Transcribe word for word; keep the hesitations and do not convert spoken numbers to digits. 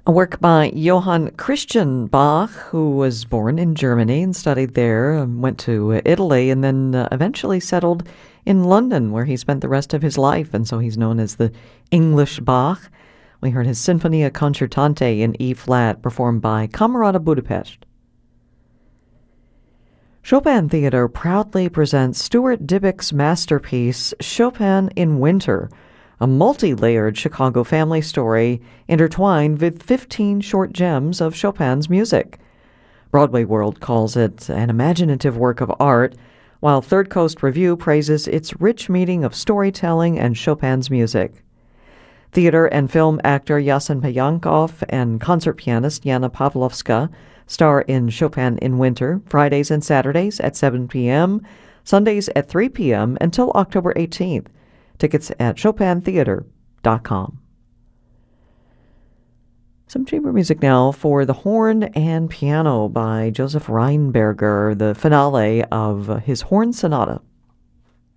A work by Johann Christian Bach, who was born in Germany and studied there, and went to Italy, and then uh, eventually settled in London, where he spent the rest of his life, and so he's known as the English Bach. We heard his Sinfonia Concertante in E-flat, performed by Camerata Budapest. Chopin Theatre proudly presents Stuart Dybek's masterpiece, Chopin in Winter, a multi-layered Chicago family story intertwined with fifteen short gems of Chopin's music. Broadway World calls it an imaginative work of art, while Third Coast Review praises its rich meeting of storytelling and Chopin's music. Theater and film actor Yasin Payankov and concert pianist Yana Pavlovska star in Chopin in Winter, Fridays and Saturdays at seven p.m., Sundays at three p.m. until October eighteenth. Tickets at chopin theater dot com. Some chamber music now for the horn and piano by Joseph Reinberger, the finale of his Horn Sonata.